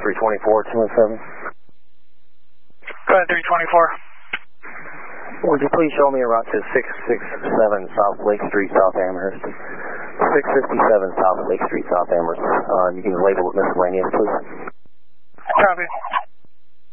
324, 217. Go ahead, 324. Would you please show me a route to 667 South Lake Street, South Amherst? 657 South Lake Street, South Amherst. You can label it miscellaneous, please. Copy.